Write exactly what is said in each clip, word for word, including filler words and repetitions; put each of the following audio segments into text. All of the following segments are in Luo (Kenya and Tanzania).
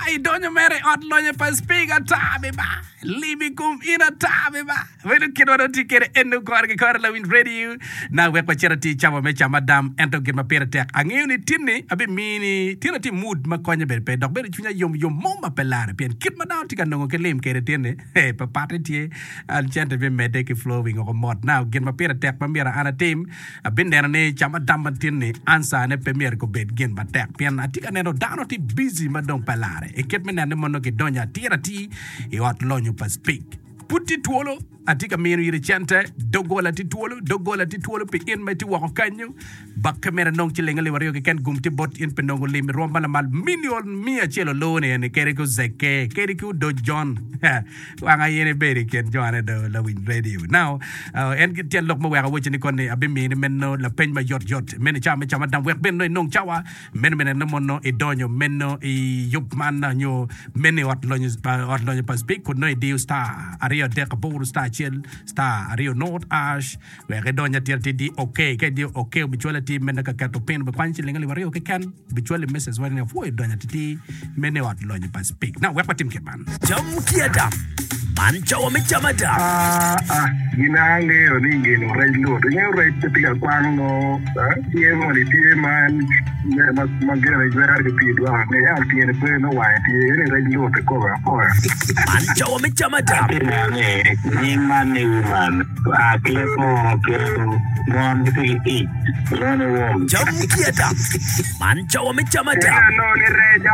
i donyo mere ot lonyo pa speaker tabe ba libi kum ina tabe ba vedo kido do tikere endo kor ke kor la win radio na we pa charity chama me chama dam ento gima pere tek angiu ni tinni abi mini tinati mood ma konya be pe dok be chunya yom yom moma pelare pien kit ma daw tika no ke lim kere tinni e pa pate tie al chente be mede ke flowing o mod now gima pere tek pa mira ana team abin der ne chama dam tinni ansa ne pe mer ko bet gen ba tek pien atika ne do dano ti busy ma don pelare e ket me ne mono ke donya tirati e wat lonyo pa speak puti tuolo atika mino yiri chante dogola ti tuolo dogola ti tuolo pe in meti wako kanyo bak kamera nong chilenga le wario ke ken gumti bot in penongo le mi romba la mal minion mia chelo lone ne kere ko zeke kere ko do John wanga yene beri ken John do la win radio now uh, en kitien lok mo waka wochi ni konne abi mi menno la peñ ma yot yot men chama chama dam wek ben no nong chawa men men no monno e donyo menno e yup man nyo meni wat lonyo wat lonyo pas big ko no e dio star ario de kapuru star chel star ario not ash we ke donya tirti di okay ke di okay bichuala ti men ka kato pen ba kwanchi lenga liwario ke kan bichuala message wani fo e donya ti meni wat lonyo pas big now we patim ke man jam kiada mancha wa mechama da ah ah ginange oninge no rejlo de nyo rej ti ka kwang no tie mo ni tie man ne ma magere gwer ke pi do ne ya tie ne pe no wa ti ne rejlo te ko ba ko mancha wa mechama da ne ni man ni man a kle ko ke mon ti ti no wo jam kiada mancha wa mechama da no ni reja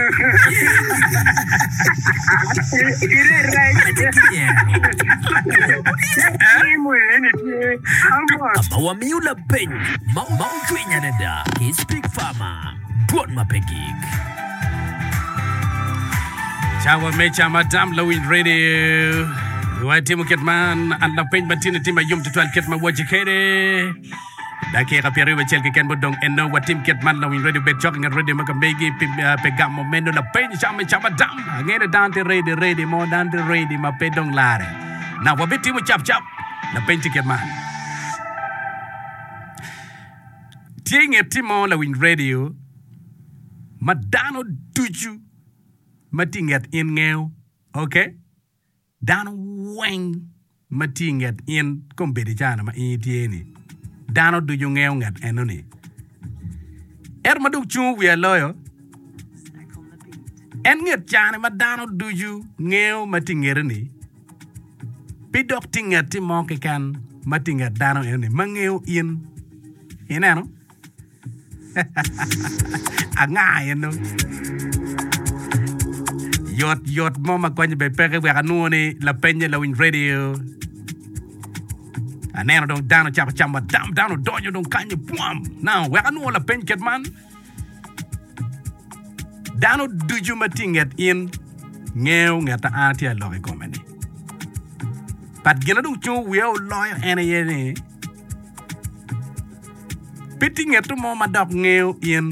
ire reja Abawa miula pen Mau mau kuinya nada His big farmer Buat mapegik Chawa mecha madam lawin radio Wa timu ketman anda pen batina tima yum tutual ketma wajikere Dake kapiari wachel ke ken bodong eno wa tim ketman lawin radio bet jogging radio makambegi pegamo mendo la pen chama chama dam ngene dante radio radio mo dante radio ma pedong lare na wa betimu chap chap la pen ketman Tienge timo la win radio madano tuju matinget in ngeo okay dan weng matinget in kombedi jana ma itieni dano duju ngeo ngat enoni er maduk chu we loyo en nget jana ma dano duju ngeo matingerni pidok tinget timo ke kan matinget dano enoni mangeo in inano Angay no Yot yot mo magkwanya be peke we kanu ni la peña la win radio Aneno dong dano chapa chamba dam dano donyo dong kanya puam Now we kanu la peña ket man Dano duju matinget in Ngeo ngata ati a loge komeni Pat gina dong chu weo loyo ene yene Pitting it to mama dog ngeo in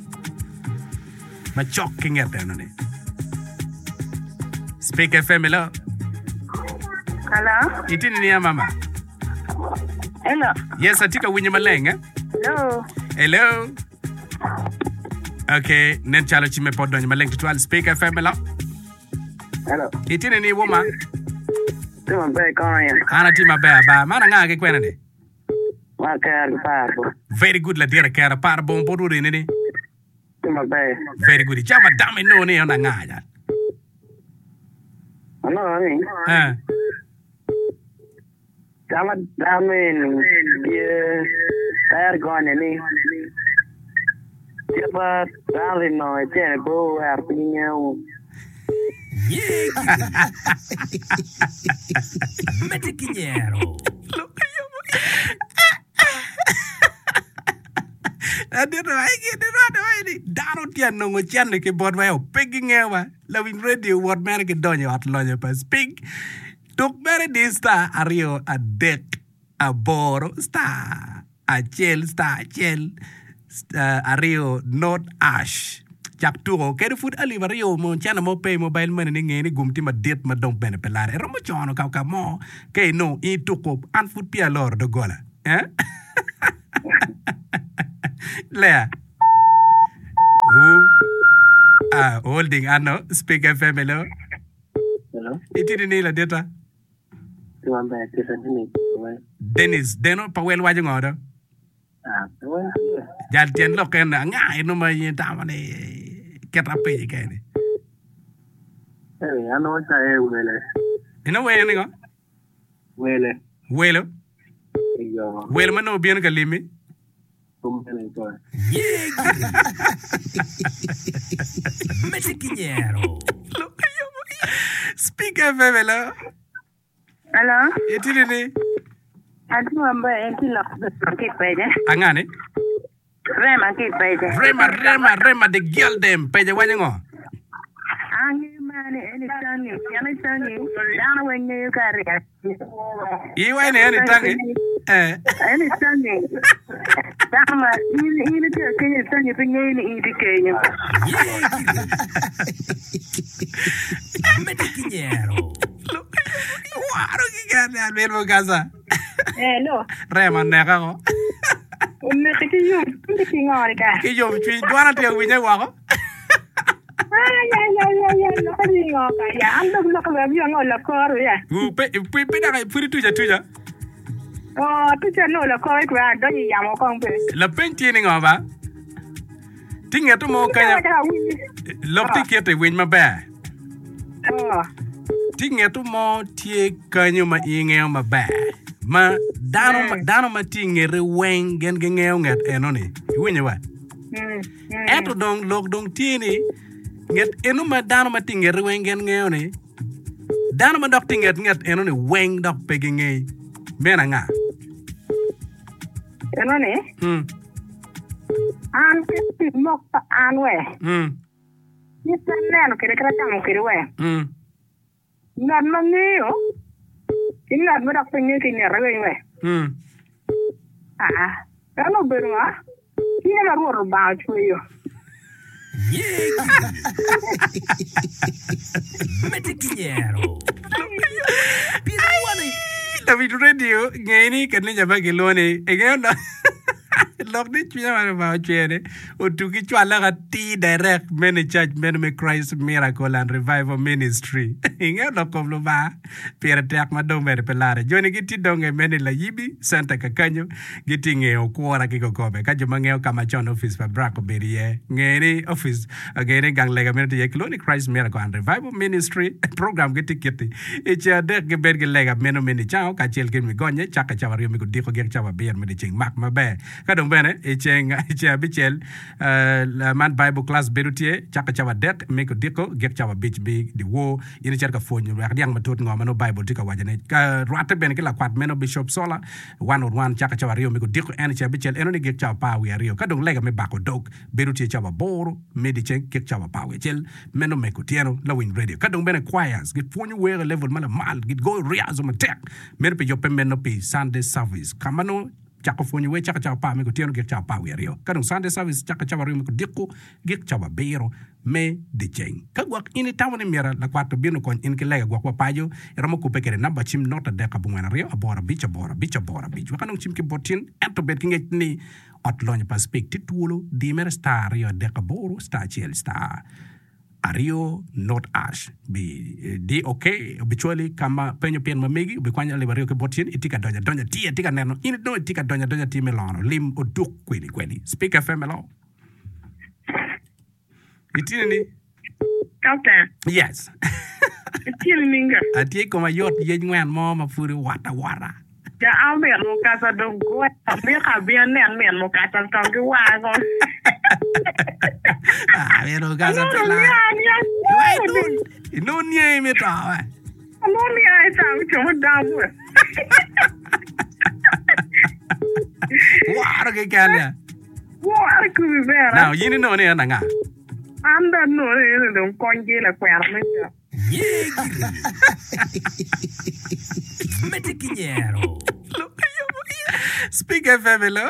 ma chocking at enony. Speak F M, hello. Hello. It in near mama. Hello. Yes, I take a win maleng, eh? Hello. Hello. Okay, nen chalo chime pod don maleng to twelve speak F M, hello. hello It in any woman. Tuma be kono ya Ana tima ba ba mana nga ke kwena ni. ma ka parbo Very good la dire kara par bon podu ni ni. Tuma be Very good. Chama dame no ni ona nga ya. ano ni Eh. Tama dame ye tayar gone ni Tiba dale no tiene bo arpiño Mete quiñero Adero ai ke dero ai daro tian no ngochian ke bod wa pegging ewa loving radio what man ke donyo at lonyo pa speak tok mere di star ario a dek a boro star a chel star chel ario not ash chak tuo ke food ali vario mo chana mo pay mobile money ni ngeni gumti ma det ma dong bene pelare romo chono ka ka mo ke no i tuko an food pia lor do gola eh Lea. Uh. Ah, holding ano, Speak F M hello. Hello. Itiri ni la data. Tuamba tisa nini kwa. Dennis, deno pa wel wajo ngodo. Ah, kwa. Jal tien lo ken nga ino ma yin ta ma ni keta pe ke ni. Eh, ano cha e wele. Ino we ni go. Wele. Welo. Yo. Welo mano bien ka limi. Yeah. Metiquiñero. Speak F M hello. Hello. Itiri ni. Ati mambo enti lo kipeje. Angane. Rema kipeje. Rema rema rema the girl them peje wajo ngo. Angi mani eni tangi, yani tangi. Dana wenye yukari. Iwa ni eni tangi. Eh. Eni tangi. Dama ini ini tu kenya tangi penye ini ini kenya. Metiquiñero. Waro ki gane almeno casa. Hello. Rema neka ko. Unne kiyo, unne kingori ka. Ki yo chi dwana te winya wako. Ay ay ay ay ay lo kingo ka ya. Ando lo ka ba biyo ngol ko ro ya. U pe pe pe da puri tuja tuja. Oh, tuja no lo ko ko ando ni ya mo kong pe. La penti ni ngaba. Tinga to mo kanya. Lok ti kete win ma ba. Oh. Tinga to mo tie kanyo ma inge ma ba. Ma dano ma dano ma tinga re wen gen gen nget enoni. Winya wa. Mm. Eto dong lok dong tieni nget enu ma dano ma tinga re wen gen ngeoni. Dano ma dok tinga nget enoni wen dok pegi nge. Mena nga. Enoni? Hmm. An ke mo pa an we. Hmm. Ni taneno kere kere tamo kere we. Hmm. Not mangiyo. Ingat mo dak pengen kini rewe we. Hmm. Ah. Kano berwa? Kini la ruor ba chuyo. Yeah. Metiquiñero. Piruani. David Radio ngeni kan jaba gelone egeno lok ni chunya mara ba chene o tuki chwala ga ti direct men church men me Christ Miracle and Revival Ministry ingeno ko lo ba pere tek ma do mer pelare joni giti donge men la yibi santa kakanyo giti ngeo kwora ki kobe ka joma ngeo kama chon office pa brako berie ngeni office ngeni gang lega men ye kloni Christ Miracle and Revival Ministry program giti kiti e cha de ge ber ge lega men men chao ka chel ken mi gonye chaka chawario mi ko diko ge chawa ber me de ching mak ma be ka dong bene e cheng e cha bichel la man Bible class berutie chaka chawa dek me ko diko ge chawa bich bi di wo ina charka fonyu rak diang matot ngoma no Bible tika wajane ka rate bene ke la kwat meno Bishop Sola one on one chaka chawa rio mi ko diko en cha bichel eno ni ge chawa pa wi rio ka dong lega me bako dok berutie chawa boro me di cheng ge chawa pa wi chel meno me ko tieno la win radio ka dong bene choirs get fonyu we level mala mal get go riazo ma tek mer pe yope meno pe Sunday service kamano chako fonyu we chaka chawa pa me ko tieno ge chawa pa wi rio ka dong Sunday service chaka chawa rio mi ko diko ge chawa bero me di cheng ka gwak ini tawani mera la kwato bino kon in ke lega gwak papayo eramo ko pekere namba chim nota de ka bungwana rio abora bicha bora bicha bora bicha kanong chim ke botin ento bet kinget ni otlonya pa speak titulo di mera star rio de ka boro star chel star ario not ash bi di okay habitually kama penyo pen mamegi bi kwanya le bario ke botin itika donya donya ti itika neno in no itika donya donya ti melano lim oduk kweli kweli speak F M hello itini Okay. yes Itini minga. atie koma yot ye ngwan mo ma furi wata wara Ja almer mo kasa dong ko. Me ka bien nen men mo kasa tong ke wa go. ah pero casa pela wai no no nie me ta Mo ni ai sa ko mo damu. wara ke kala Wa ku vera. now yini no ne na nga Anda no ne dong konje la kwa me. Yeah. Metiquiñero. speak F M hello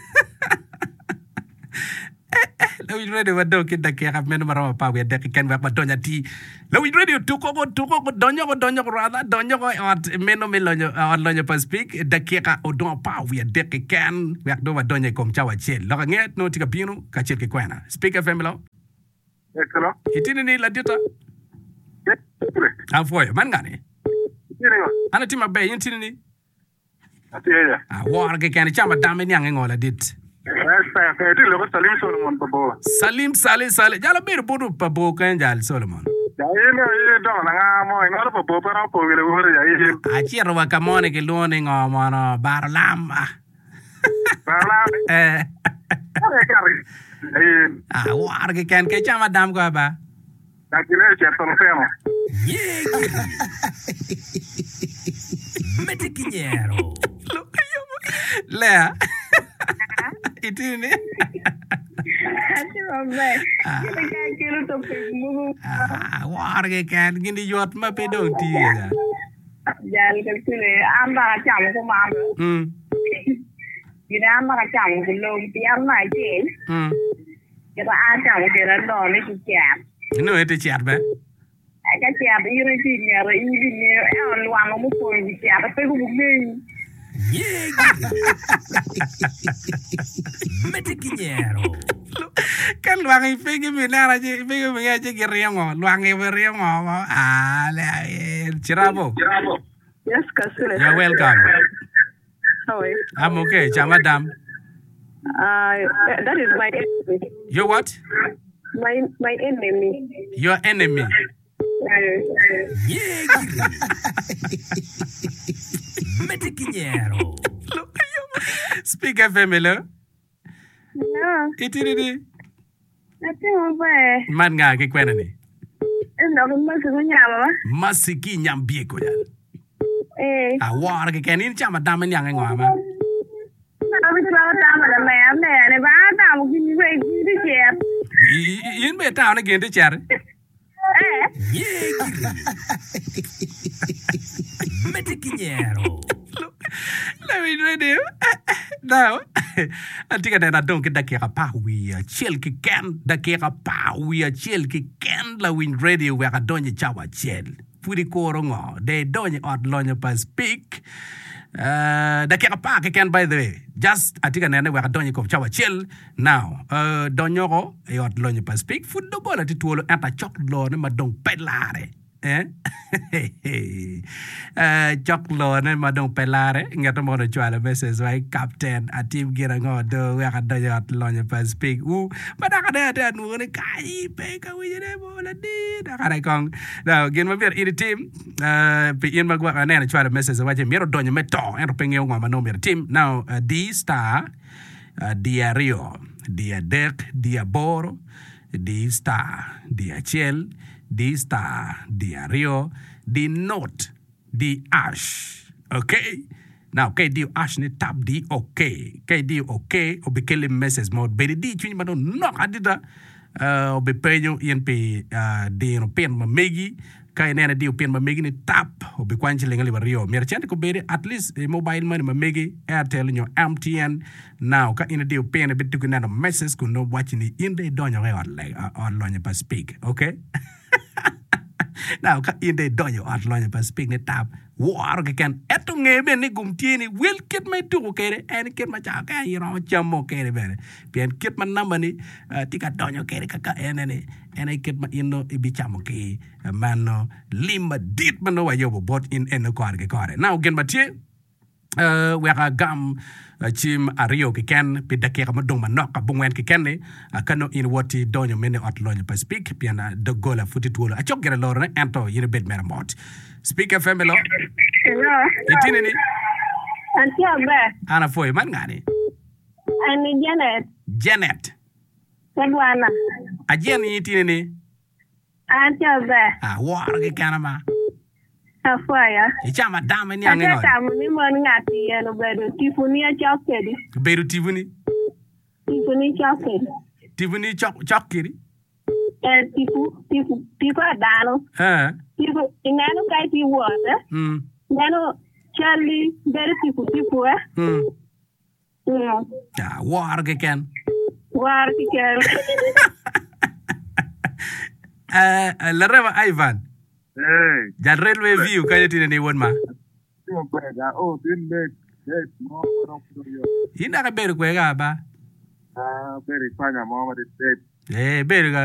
Law radio wado kita ke ka men mara pa we de ken wa donya ti law radio to ko to ko donya ko donya ko rada donya ko at meno melonyo on lonyo pa speak de ke ka o don pa we de ken wa do wa donya kom chawa chel la nge no tika pino ka chel ke kwana speak F M hello Ekelo. Itini ni la dita. Kure. Afoyo man ngani. Kire yo. Ana tima be yintini ni. Atiya. Ah war ke kan chama dame nyang ngola dit. Esa ka ti lo ko Salim Solomon babo. Salim Saleh Saleh jala bir bodu pabo kan jal Solomon. Ya ina ina do na nga mo ngoro babo para po gele wore ya yin. A chiro wa kamone ke lone ngomono barlam. Para. Eh. Kare kare. Yin. Ah war ke kan ke chama dam ko ba. Ta kile che to femo. Metiquiñero. Lea. Itini. Ati mambe. Kita kan kira tu pemu. Ah war ke kan gini yot ma pe dong ti ya. Jal ke kule amba jam ko mam. Hmm. Kita amba jam ko lom tiam mai je. Hmm. Kita a jam ke ran do ni ki jam. No ete chat ba. Ka jam ire ti ni ra i ni ni e on luang mo ko ni jam pe ko bu ni. Metiquiñero. Kan luang i figi mi na ra je figi mi ya je ki riengo luang i we riengo ah le chirabo. Yes, kasule. You're welcome. How are you? I'm okay, chama dam. Uh, that is my enemy. You what? My my enemy. Your enemy. Metiquiñero. Speak F M hello. No, Itini di. ati mambe. Man nga ke kwena ni. Endo ko mas ko nyama. Masiki nyambie ko ya. Eh. Ah war ke kan in chama dam nyang ngwa ma. Na bi ba ta ma da me me ne ba ta mo ki ni we ki di je. In be ta na gen de char. Eh. Metiquiñero. Let me read it. Now, antika na don ke dakika pa wi chill ki ken dakika pa wi chill ki ken la win radio we ka donye chawa chill. Puri korongo de donye od lonye pa speak. Uh, dakika pa ke ken by the way. Just atika na we ka donye ko chawa chill. Now, uh donyoro e od lonye pa speak. Fu do gola ti tuolo anta chok lo ne ma don pelare. Eh? uh, chok lo ne madong pelare ngata mo no chwala message wai captain a team gira ngodo we ka do yot lo ne pa speak u pada ka da nu ne kai pe ka wi ne mo la di da ka kong da gen ma ber in team uh pe in magwa ka ne chwala message wai mero do ne meto en pe ngew ngwa no mer team now uh, D star uh, dia rio dia dek dia boro D star dia chel D star, D Rio, D note, D ash. Okay? Now, okay, D ash ni tap D okay. Okay, D okay, obi kele message mode. Bedi D chuni mano nok adida. Uh, obi penyo yen pe uh, D no pen ma megi. Kaya nena D pen ma megi ni tap. Obi kwanchi lenga liba Rio. Mira chante ko bedi at least eh, mobile money ma megi. Airtel nyo M T N. Now, ka ina D pen bedi tuku nana message kuno watching ni inde donyo kaya like on lonye pa speak. Okay? Now, ka inde donyo at lonye pa speak ni tap. War ke kan eto ngebe ni gumtieni will kit my tu kere and kit ma cha ka yiro chamo kere bere. Pian kit man namba ni uh, tika donyo kere kaka enene ene kit ma indo ibi chamo ki uh, mano limba dit mano wa yobo bot in eno kore ke kore. Now gen batie uh, we ka gam uh, chim ario ke ken pi dakika madong manok ka bungwen ke ken ni uh, kano in wati donyo mene at lonyo pa speak pian uh, de gola futi tuolo achok gere lor ne ento yine bed mera mot. Speak F M hello. Hello. Itini ni. Anti mambe. Ana foi man ngani. Ani Janet. Janet. Sedwana. Ajen itini ni. Anti mambe. Ah war ke kana ma. Afaya. Ichama dame ni angengo. Ata tamu ni mon ngati eno bedo tifuni ya chokedi. Beru tivuni. Tifuni chokedi. Tivuni chok chokiri. Eh tifu tifu tifu adano. Eh. Tifu inano kai ti water. Mm. Nano Charlie beru tifu tifu eh. Mm. Mm. Ah war ke kan. War ki kel. Eh la reva Ivan. Eh. Jan railway view kaya tini ni won ma. Timo kwega. Oh, tin be. Yes, mo no yo. Ina ka beru kwega ba. Ah, very fine mo ma de. Eh beru ga